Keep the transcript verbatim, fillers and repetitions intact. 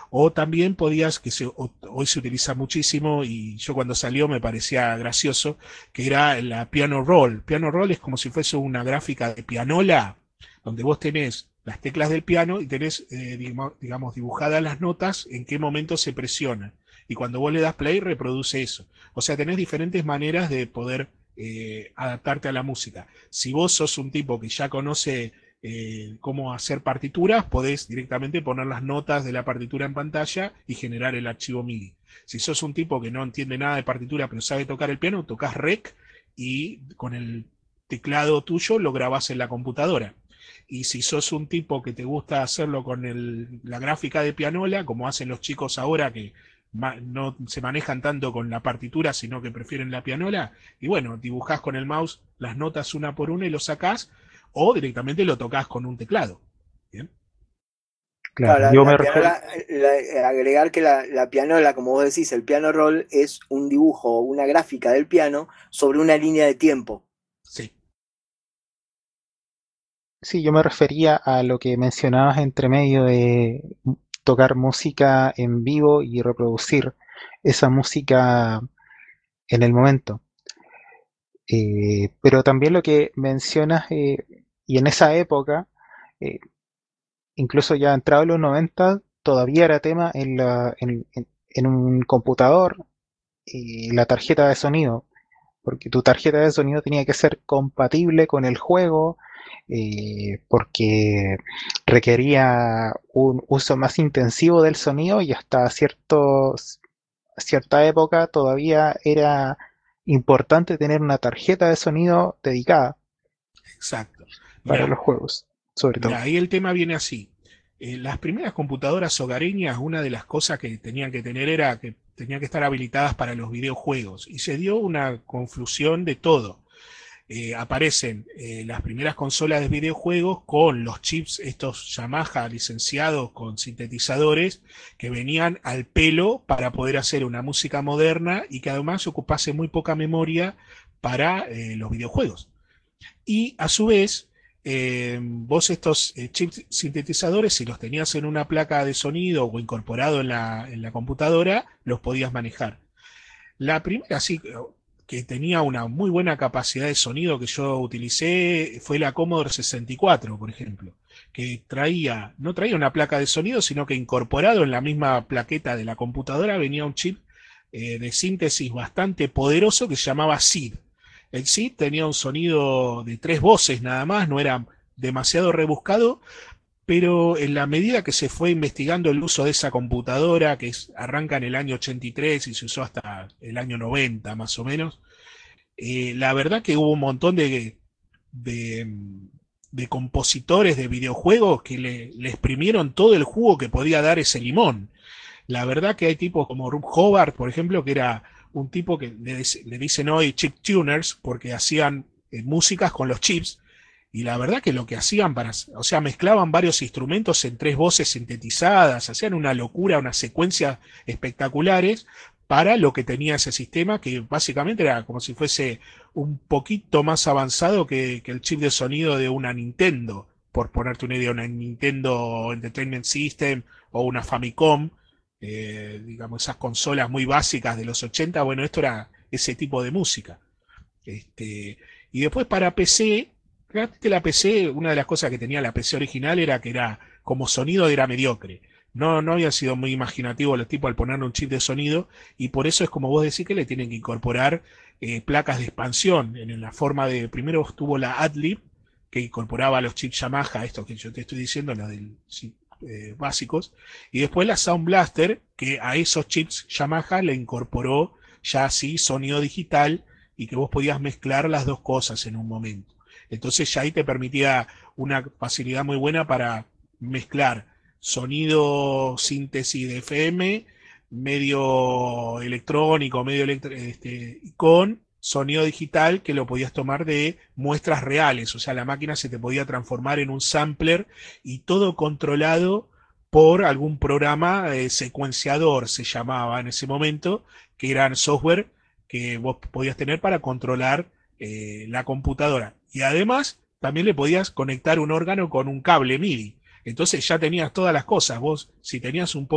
O también podías, que se, o- hoy se utiliza muchísimo y yo cuando salió me parecía gracioso, que era la piano roll. Piano roll es como si fuese una gráfica de pianola, donde vos tenés las teclas del piano y tenés, eh, digamos, digamos, dibujadas las notas en qué momento se presionan. Y cuando vos le das play, reproduce eso. O sea, tenés diferentes maneras de poder eh, adaptarte a la música. Si vos sos un tipo que ya conoce eh, cómo hacer partituras, podés directamente poner las notas de la partitura en pantalla y generar el archivo MIDI. Si sos un tipo que no entiende nada de partitura pero sabe tocar el piano, tocas rec y con el teclado tuyo lo grabás en la computadora. Y si sos un tipo que te gusta hacerlo con el, la gráfica de pianola, como hacen los chicos ahora que no se manejan tanto con la partitura, sino que prefieren la pianola, y bueno, dibujás con el mouse las notas una por una y lo sacás, o directamente lo tocas con un teclado. ¿Bien? Claro, Claro, la, yo me la refiero, pianola, la- agregar que la, la pianola, como vos decís, el piano roll es un dibujo, una gráfica del piano sobre una línea de tiempo. Sí, sí, yo me refería a lo que mencionabas entre medio de tocar música en vivo y reproducir esa música en el momento. Eh, pero también lo que mencionas, eh, y en esa época, eh, incluso ya entrado en los noventa, todavía era tema en, la, en, en- en un computador y la tarjeta de sonido, porque tu tarjeta de sonido tenía que ser compatible con el juego, eh, porque requería un uso más intensivo del sonido y hasta ciertos, cierta época todavía era importante tener una tarjeta de sonido dedicada exacto. para Mirá, los juegos, sobre todo. Mira, ahí el tema viene así. Eh, las primeras computadoras hogareñas, una de las cosas que tenían que tener era que tenían que estar habilitadas para los videojuegos. Y se dio una confusión de todo. Eh, aparecen eh, las primeras consolas de videojuegos con los chips, estos Yamaha licenciados con sintetizadores, que venían al pelo para poder hacer una música moderna y que además ocupase muy poca memoria para eh, los videojuegos. Y a su vez, eh, vos estos eh, chips sintetizadores, si los tenías en una placa de sonido o incorporado en la, en la computadora, los podías manejar. La primera sí que tenía una muy buena capacidad de sonido que yo utilicé fue la Commodore sesenta y cuatro, por ejemplo, que traía, no traía una placa de sonido, sino que incorporado en la misma plaqueta de la computadora venía un chip eh, de síntesis bastante poderoso que se llamaba S I D. El S I D tenía un sonido de tres voces nada más, no era demasiado rebuscado, pero en la medida que se fue investigando el uso de esa computadora, que es, arranca en el año ochenta y tres y se usó hasta el año noventa más o menos, eh, la verdad que hubo un montón de, de, de compositores de videojuegos que le, le, exprimieron todo el jugo que podía dar ese limón. La verdad que hay tipos como Rube Howard, por ejemplo, que era un tipo que le, le dicen hoy chip tuners porque hacían eh, músicas con los chips y la verdad que lo que hacían para, o sea, mezclaban varios instrumentos en tres voces sintetizadas, hacían una locura, unas secuencias espectaculares para lo que tenía ese sistema, que básicamente era como si fuese un poquito más avanzado que, que el chip de sonido de una Nintendo, por ponerte una idea, una Nintendo Entertainment System o una Famicom, eh, digamos, esas consolas muy básicas de los ochenta. Bueno, esto era ese tipo de música. Este, y después para P C, realmente la P C, una de las cosas que tenía la P C original era que era, como sonido era mediocre. No, no había sido muy imaginativo los tipos al ponerle un chip de sonido y por eso es como vos decís que le tienen que incorporar eh, placas de expansión en la forma de, primero estuvo la Adlib que incorporaba los chips Yamaha, estos que yo te estoy diciendo, los del, sí, eh, básicos, y después la Sound Blaster que a esos chips Yamaha le incorporó ya así sonido digital y que vos podías mezclar las dos cosas en un momento. Entonces ya ahí te permitía una facilidad muy buena para mezclar sonido síntesis de F M, medio electrónico, medio electro, este, con sonido digital que lo podías tomar de muestras reales, o sea, la máquina se te podía transformar en un sampler y todo controlado por algún programa eh, secuenciador, se llamaba en ese momento, que eran software que vos podías tener para controlar eh, la computadora. Y además, también le podías conectar un órgano con un cable MIDI. Entonces ya tenías todas las cosas. Vos, si tenías un